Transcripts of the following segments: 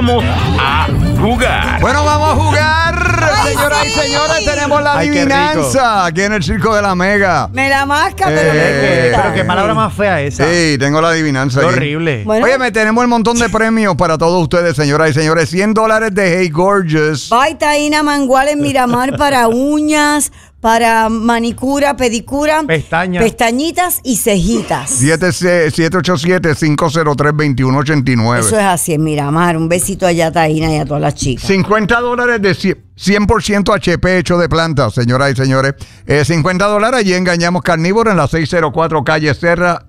vamos a jugar. Bueno, vamos a jugar. ¡Ay, Señoras y sí! señores, tenemos la adivinanza aquí en el Circo de la Mega. Me la masca, pero me gusta. Pero qué palabra más fea esa. Sí, tengo la adivinanza Qué aquí. horrible. Bueno. Óyeme, tenemos un montón de premios para todos ustedes, señoras y señores. $100 de Hey Gorgeous. Bye, Taína Mangual en Miramar para uñas, para manicura, pedicura, Pestañas. pestañitas y cejitas. 787-503-2189. Eso es así en Miramar. Un besito allá, Taína, y a todas las chicas. $50 de 100% HP hecho de planta, señoras y señores. $50. Allí engañamos carnívoro en la 604 Calle Serra,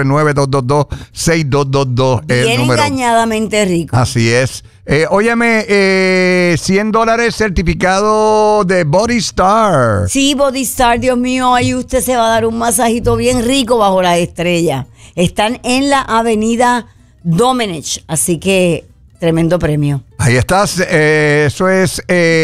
939-222-6222. Bien el número. engañadamente rico. Así es. Óyeme, $100 certificado de Body Star. Sí, Body Star, Dios mío, ahí usted se va a dar un masajito bien rico bajo las estrellas. Están en la avenida Domenech, así que tremendo premio. Ahí estás. Eso es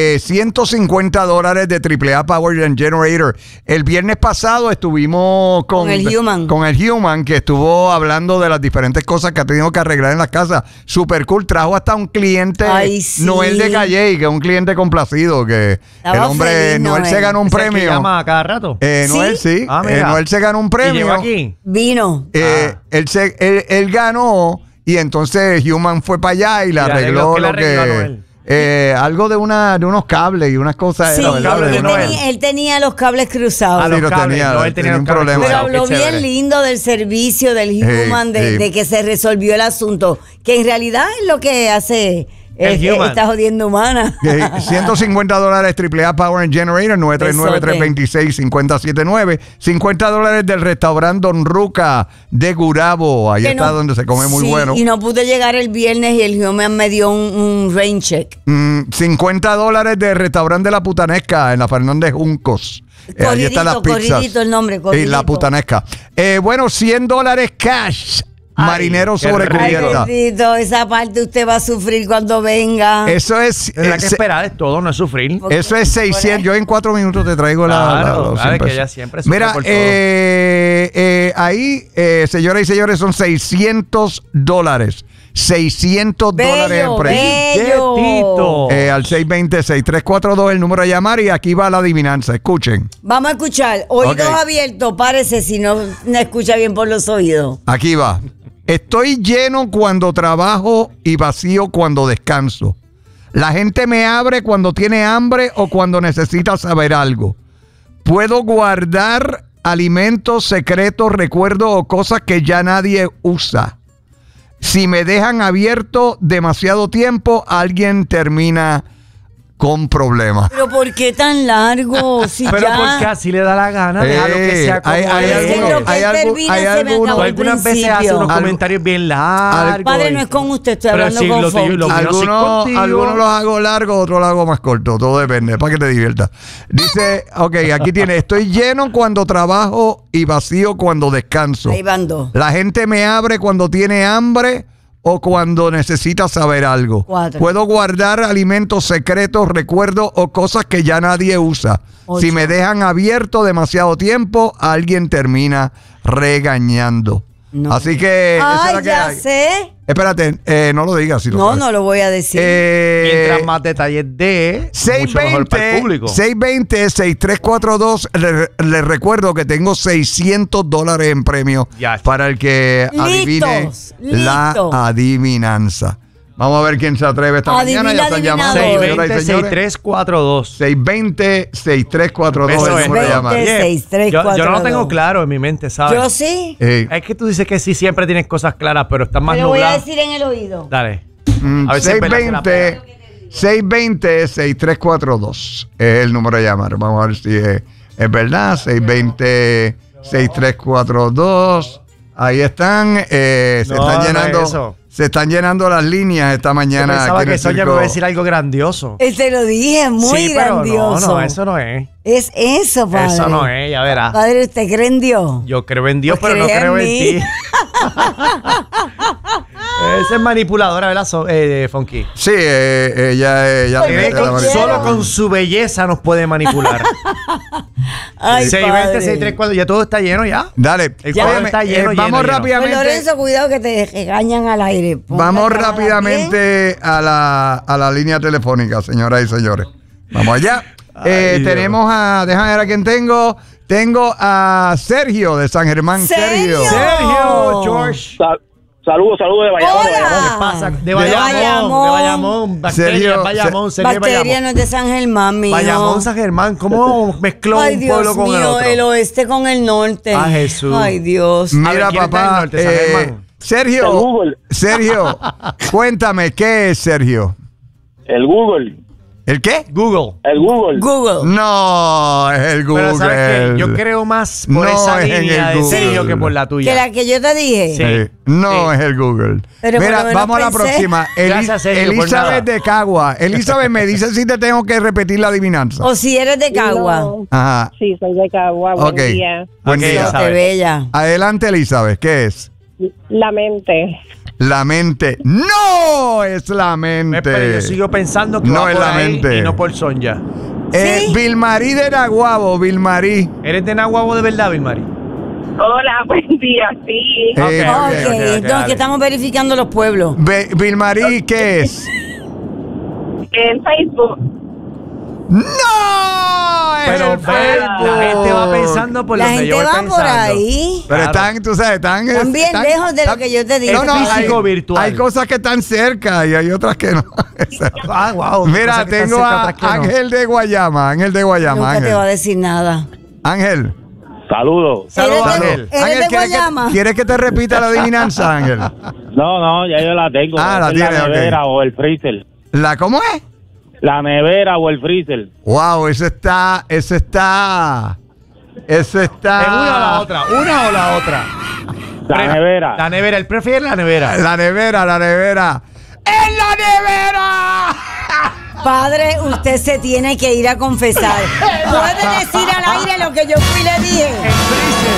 $150 de AAA Power Generator. El viernes pasado estuvimos Con el Human. Con el Human, que estuvo hablando de las diferentes cosas que ha tenido que arreglar en la casa. Super cool. Trajo hasta un cliente, Ay, sí. Noel de Calle, que es un cliente complacido. Que Estaba el hombre, feliz, Noel se ganó un ¿Ese es el que premio. llama a cada rato? Noel, sí. Ah, mira. Noel se ganó un ¿Y premio. llegó aquí? Vino. Él ganó. Y entonces Human fue para allá y le arregló ¿Qué le lo arregló a que... Noel? algo de unos cables y unas cosas. Sí, era, ¿verdad? cables de Noel. él tenía los cables cruzados. Ah, Sí, los lo cables. tenía, No, él tenía un los cables problema. Pero cruzados. habló Qué bien chévere. lindo del servicio del Human, de que se resolvió el asunto, que en realidad es lo que hace El Human. esta jodienda humana. $150 AAA Power Generator, 939-326-5079. $50 del restaurante Don Ruca de Gurabo. Ahí Que está no- donde se come muy sí, bueno. Y no pude llegar el viernes y el Human me dio un rain check. $50 del restaurante de La Putanesca en la Fernández Juncos. Ahí están las pizzas. Corridito el nombre, Y corridito. La Putanesca. Bueno, $100 cash. Marinero qué sobre rico. Ay, cubierta. bendito, esa parte usted va a sufrir cuando venga. Eso es. Tendrá que esperar es todo, no es sufrir. Eso es 600. Yo en 4 minutos te traigo Claro, los sabes 100 que pesos. ella siempre sufre Mira, por todo. ahí, señoras y señores, son $600. $600 en Bello, premio. bello. Quietito. Al 620-6342 el número a llamar y aquí va la adivinanza. Escuchen. Vamos a escuchar. Oídos Ok. abiertos, párese si no me escucha bien por los oídos. Aquí va. Estoy lleno cuando trabajo y vacío cuando descanso. La gente me abre cuando tiene hambre o cuando necesita saber algo. Puedo guardar alimentos, secretos, recuerdos o cosas que ya nadie usa. Si me dejan abierto demasiado tiempo, alguien termina con problemas. Pero ¿por qué tan largo? Si Pero ya... porque así le da la gana, déjalo que sea como hay Es que es. lo que termina se me algunos- acabó el Algunas veces hace principio. unos comentarios bien largos. Padre, no es con usted, estoy Pero hablando sí, con lo tuyo- Fonky. lo mío sí contigo. Algunos los hago largos, otros los hago más cortos. Todo depende, para que te diviertas. Dice, ok, aquí tiene, estoy lleno cuando trabajo y vacío cuando descanso. Ahí van dos. La gente me abre cuando tiene hambre o cuando necesita saber algo. 4. Puedo guardar alimentos secretos, recuerdos o cosas que ya nadie usa. 8. Si me dejan abierto demasiado tiempo, alguien termina regañando. No. Así que esa es Ay, la que ya hay. sé. Espérate, no lo digas si lo No, sabes. no lo voy a decir. Mientras más detalles de mucho mejor para el público. 620-6342. Les recuerdo que tengo $600 en premio Ya está. para el que adivine la listos. adivinanza. Vamos a ver quién se atreve esta Adivina, mañana. Ya están llamando. adivinador. señoras y señores. 620-6342. 620-6342 Eso el es. número de llamar. 620. Oye, 6342. yo no lo tengo claro en mi mente, ¿sabes? Yo sí. Es que tú dices que sí, siempre tienes cosas claras, pero estás más Te lo voy a nublado. decir en el oído. Dale. A ver si es verdad, se la pega. 620-6342 es el número de llamar. Vamos a ver si es verdad. 620-6342. Ahí están. Se No, están no llenando. es eso. Se están llenando las líneas esta Yo mañana. pensaba aquí en que el Sonia me circo. iba a decir algo grandioso. Te lo dije, muy Sí, pero grandioso. No, eso no es. Es eso, padre. Eso no es, ya verás. Padre, ¿usted cree en Dios? Yo creo en Dios, Pues pero no cree en creo en mí. ti. Esa es manipuladora, ¿verdad, Funky? Sí, ella Porque le mete la con- manita. Solo con su belleza nos puede manipular. Ay, 620, padre. 634, ya todo está lleno ya. Dale. El cuadro Óyeme, está lleno, vamos lleno. rápidamente. Pues, Lorenzo, cuidado que te regañan al aire. Pon Vamos la cámara bien. rápidamente a la línea telefónica, señoras y señores. Vamos allá. Ay, Dios. Tenemos a, déjame ver a quién tengo. Tengo a Sergio de San Germán. ¿Sergio? Sergio, George. Saludos de Bayamón. Hola. ¿Qué pasa? De Bayamón. Bayamón. De Bayamón. Bacterias, Sergio, Bayamón. Sergio, Bacteria Bayamón. no es de San Germán, mío. Bayamón, San Germán. ¿Cómo mezcló Ay, un Dios pueblo con el mío, otro? el oeste con el norte. Ah, Jesús. Ay, Dios. Mira, A ver, ¿quién está en el papá. norte, San Germán? Sergio. El Google. Sergio, cuéntame, ¿qué es Sergio? El Google. ¿El qué? Google. El Google. Google. No, es el Google. Pero ¿sabes qué? Yo creo más por No esa es en línea el de Google. Sergio que por la Que tuya. la que yo te dije. Sí. No Sí. es el Google. Pero por Mira, lo menos vamos a la pensé. próxima. Gracias, Sergio, por nada. Elizabeth de Cagua. Elizabeth me dice si te tengo que repetir la adivinanza. O si eres de Cagua. No. Ajá. Sí, soy de Cagua. Buen Ok. día. Buen Ok, día. No Elizabeth. te bella. Adelante, Elizabeth. ¿Qué es? La mente. La mente. ¡No! Es la mente. Pero yo sigo pensando que No va es por la ahí mente. y no por Sonja. ¿Sí? Vilmarí de Naguabo, Vilmarí. ¿Eres de Nahuabo de verdad, Vilmari? Hola, buen día, sí. Eh, Ok, Ok, ok, entonces dale. que estamos verificando los pueblos. Vilmarí, ¿qué es? En Facebook. ¡No! Es Pero el ve, Facebook. la gente va pensando por La donde yo gente voy va pensando. por ahí. Pero Claro. están, tú sabes, Están bien lejos de lo que yo te digo. No, no, Es físico, virtual. hay cosas que están cerca y hay otras que no. Ah, wow. Mira, tengo a Ángel de Guayama. Ángel de Guayama. Nunca te va a Ángel. decir nada. Ángel. Saludos. Saludos, ¿Eres de- Ángel. ¿Eres de ¿quieres Guayama? ¿quieres que te repita la adivinanza, Ángel? No, ya yo la tengo. Ah, la Es tiene, la ok. nevera o el freezer. ¿Cómo es? La nevera o el freezer. Wow, ese está. ¿Es una o la otra? ¿Una o la otra? La nevera. La nevera. Él prefiere la nevera. La nevera. ¡En la nevera! Padre, usted se tiene que ir a confesar. ¿Puede decir al aire lo que yo fui y le dije? El freezer.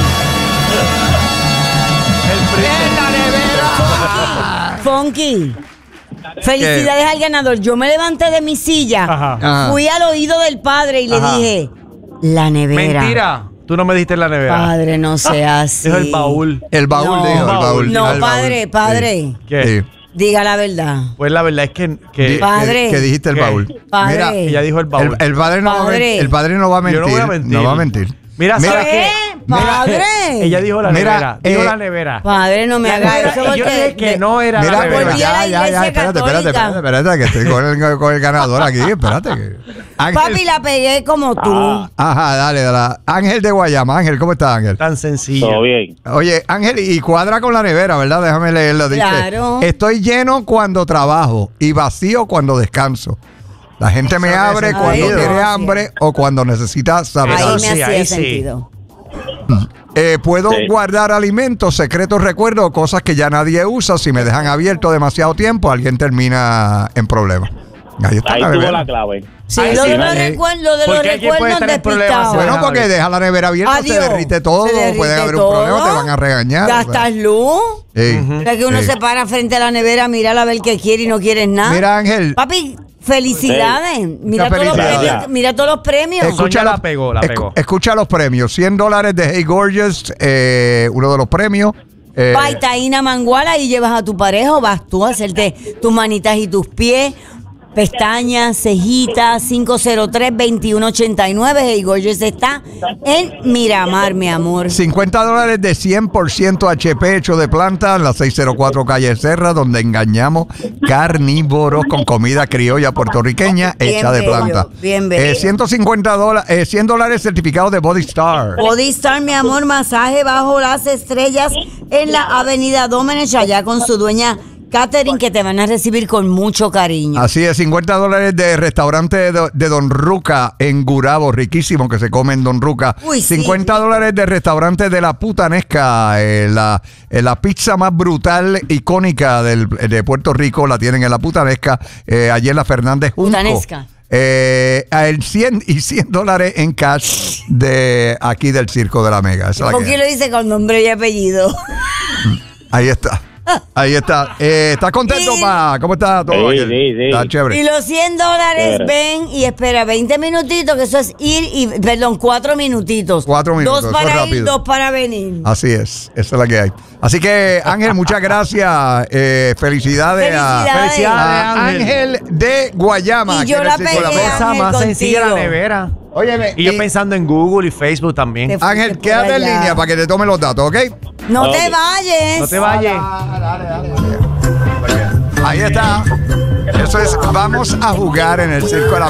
El freezer. Funky. Felicidades al ganador. Yo me levanté de mi silla, Ajá. fui al oído del padre y le Ajá. dije, la nevera. Mentira. Tú no me diste la nevera. Padre, no sea así. Es el baúl. El baúl, No. dijo, el baúl. No, el padre, baúl. padre. ¿Qué? Sí. Diga la verdad. Pues la verdad es que Di- Padre. que dijiste el ¿Qué? baúl. Padre. Mira, ella dijo el baúl. el padre no va a Padre. mentir. El padre no va a mentir. Yo no voy a mentir. No va a mentir. Mira, Mira, ¿sabes ¿Qué? qué? Padre. Ella dijo la Mira, nevera. Dijo eh, la nevera. Padre, no me La haga nevera, eso y yo porque dije que no era Mira, la pero nevera. volví a la iglesia espérate, católica. que estoy con el ganador aquí. Espérate. Ángel. Papi, la pegué como tú. Ajá, dale. Ángel de Guayama. Ángel, ¿cómo estás, Ángel? Tan sencillo. Todo bien. Oye, Ángel, y cuadra con la nevera, ¿verdad? Déjame leerlo. Dice, Claro. estoy lleno cuando trabajo y vacío cuando descanso. La gente me Eso abre tiene cuando sentido. tiene Ay, hambre o cuando necesita saber Ahí Eso algo. me sí, hacía ahí sí. sentido. Puedo Sí. guardar alimentos, secretos, recuerdos, cosas que ya nadie usa. Si me dejan abierto demasiado tiempo, alguien termina en problemas. Ahí está Ahí la tuvo nevera. la clave. Sí, Ahí lo sí, de los nadie- recuerdos, ¿Por qué alguien puede estar en problemas? despistados. Bueno, Deja porque abrir. deja la nevera abierta, se Adiós. derrite todo, Se derrite puede haber todo. un problema, te van a regañar. ¿Gastas luz? Sí. O sea, que uno Sí. se para frente a la nevera, mira a ver qué quiere y no quieres nada. Mira, Ángel, Papi, felicidades. Mira, Muchas todos los felicidades. premios, mira todos los premios. Sonia la pegó, la pegó. Escucha los premios. $100 de Hey Gorgeous, uno de los premios. Paitaína Manguala y llevas a tu pareja o vas tú a hacerte tus manitas y tus pies. Pestañas, cejitas, 503-2189. Hey Gorgeous está en Miramar, mi amor. $50 de 100% HP hecho de planta en la 604 Calle Serra, donde engañamos carnívoros con comida criolla puertorriqueña Bien hecha de bello, planta. bien bello. $150, $100 certificado de Body Star. Body Star, mi amor, masaje bajo las estrellas en la avenida Domenech, allá con su dueña Catherine, que te van a recibir con mucho cariño. Así es, $50 de restaurante de Don Ruca en Gurabo, riquísimo que se come en Don Ruca. Uy, sí. $50 de restaurante de La Putanesca, la pizza más brutal, icónica de Puerto Rico, la tienen en La Putanesca, allí en la Fernández Junco. Putanesca. El $100 en cash de aquí del Circo de la Mega. Esa es la ¿Por que qué hay. lo dice con nombre y apellido? Ahí está. Ahí está. ¿Estás contento, Y- pa? ¿Cómo está todo? Sí, Ángel? sí. Está chévere. Y los $100, Chévere. ven y espera 20 minutitos, que eso es ir y, perdón, 4 minutitos. 4 minutos, 2 eso es para ir, rápido. 2 para venir. Así es, esa es la que hay. Así que, Ángel, muchas gracias. Felicidades, Felicidades. a Ángel de Guayama. Y aquí yo en el la Circo de la pegué, Paz. Cosa Ángel, más sencilla la contigo. nevera. Óyeme, Y yo pensando en Google y Facebook también. Te- Ángel, por quédate en allá. línea para que te tome los datos, ¿ok? No Ok. te vayas. No te vayas. Ahí está. Eso es, vamos a jugar en el Circo de la